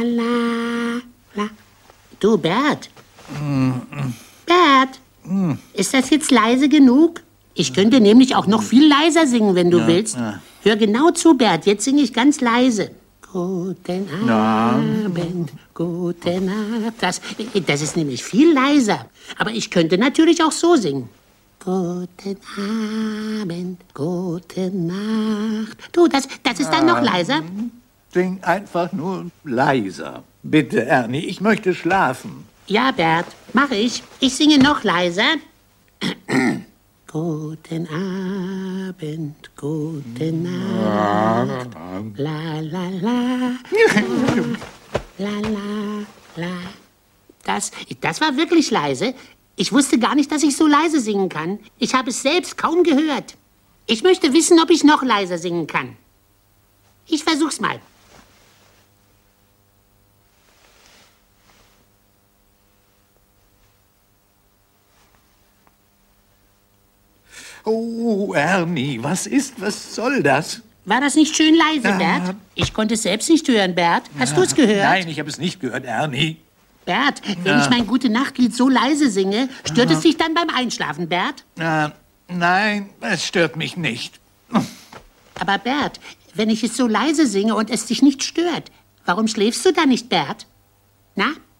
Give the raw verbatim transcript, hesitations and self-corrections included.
La, la. Du, Bert. Bert, ist das jetzt leise genug? Ich könnte nämlich auch noch viel leiser singen, wenn du Ja, willst. ja. Hör genau zu, Bert. Jetzt singe ich ganz leise. Guten Abend, gute Nacht. Das, das ist nämlich viel leiser. Aber ich könnte natürlich auch so singen. Guten Abend, gute Nacht. Du, das, das ist dann noch leiser. Sing einfach nur leiser. Bitte, Ernie, ich möchte schlafen. Ja, Bert, mach ich. Ich singe noch leiser. Guten Abend, gute Nacht. La, la, la. La, la, la. Das, das war wirklich leise. Ich wusste gar nicht, dass ich so leise singen kann. Ich habe es selbst kaum gehört. Ich möchte wissen, ob ich noch leiser singen kann. Ich versuch's mal. Oh, Ernie, was ist, was soll das? War das nicht schön leise, Ja. Bert? Ich konnte es selbst nicht hören, Bert. Hast du es gehört? Nein, ich habe es nicht gehört, Ernie. Bert, wenn Ja. ich mein Gute-Nacht-Lied so leise singe, stört es dich dann beim Einschlafen, Bert? Äh, nein, es stört mich nicht. Aber Bert, wenn ich es so leise singe und es dich nicht stört, warum schläfst du dann nicht, Bert? Na?